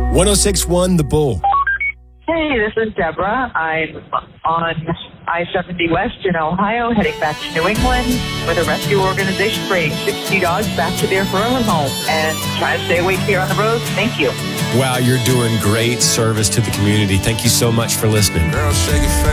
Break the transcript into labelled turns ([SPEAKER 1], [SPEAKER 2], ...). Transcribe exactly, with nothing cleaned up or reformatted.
[SPEAKER 1] one oh six point one The Bull.
[SPEAKER 2] Hey, this is Deborah. I'm on I seventy West in Ohio, heading back to New England with a rescue organization bringing sixty dogs back to their forever home and trying to stay awake here on the road. Thank you.
[SPEAKER 1] Wow, you're doing great service to the community. Thank you so much for listening.
[SPEAKER 3] Girl, shake it.